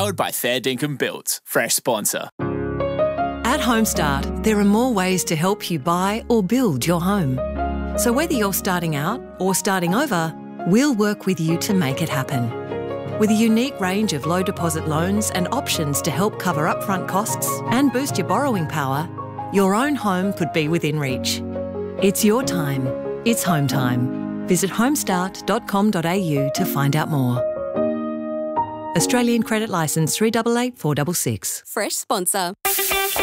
Powered by Fair Dinkum Built. Fresh sponsor. At Homestart, there are more ways to help you buy or build your home. So whether you're starting out or starting over, we'll work with you to make it happen. With a unique range of low deposit loans and options to help cover upfront costs and boost your borrowing power, your own home could be within reach. It's your time. It's home time. Visit homestart.com.au to find out more. Australian Credit Licence 388466. Fresh sponsor.